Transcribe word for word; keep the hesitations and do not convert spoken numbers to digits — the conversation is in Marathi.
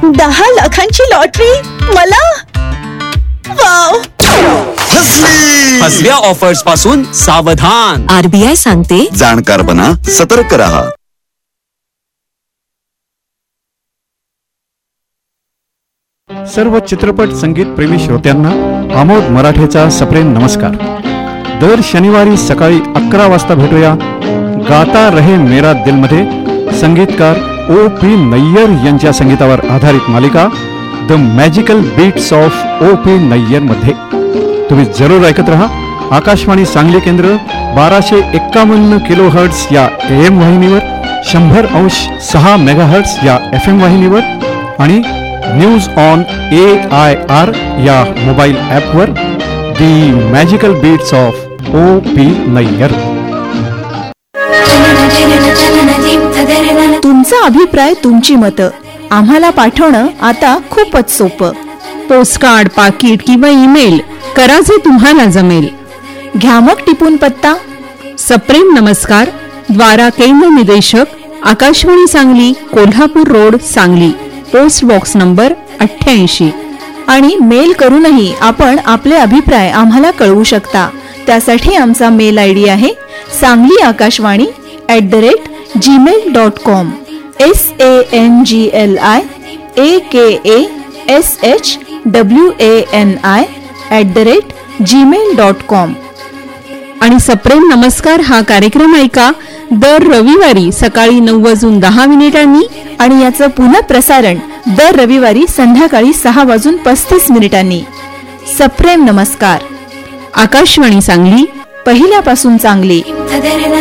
दहा लाखांची लॉटरी मला? वाव! फसव्या ऑफर्स पासून सावधान. आरबीआय सांगते, जाणकार बना, सतर्क रहा. सर्व चित्रपट संगीत प्रेमी श्रोत्यांना आमोद मराठेचा सप्रेम नमस्कार. दर शनिवारी सकाळी अकरा वाजता भेटूया गाता रहे मेरा दिल मध्ये संगीतकार ओ पी नय्यर यांच्या संगीतावर आधारित मालिका the magical beats of O P Nayyar मध्ये. तुम्ही जरूर ऐकत रहा. आकाशवाणी सांगली केंद्र बाराशे एक्कावन्न किलो हर्ट्स या ए एम वाहिनीवर, शंभर अंश सहा मेगा हर्ट्स या एफ एम वाहिनीवर आणि news on A I R या मोबाईल ॲपवर. दी magical beats of O P Nayyar. तुमचा अभिप्राय, तुमची मतं आम्हाला पाठवणं आता खूपच सोपं. पोस्टकार्ड, पाकिट किंवा ईमेल करा जे तुम्हाला जमेल. घ्या मग टिपून पत्ता. सप्रेम नमस्कार, द्वारा केंद्र निदेशक, Akashvani Sangli, Kolhapur road, Sangli, post box number अठ्ठ्याऐंशी. आणि मेल करूनही आपण आपले अभिप्राय आम्हाला कळवू शकता. त्यासाठी आमचा मेल आय डी आहे Sangli Akashvani at the rate Gmail dot com. S A N G L I A K A S H W A N I at the rate Gmail dot com. आणि सप्रेम नमस्कार हा कार्यक्रम ऐका दर रविवारी सकाळी नऊ वाजून दहा मिनिटांनी आणि याचं पुन्हा प्रसारण दर रविवारी संध्याकाळी सहा वाजून पस्तीस मिनिटांनी. सप्रेम नमस्कार, आकाशवाणी सांगली, पहिल्यापासून चांगली.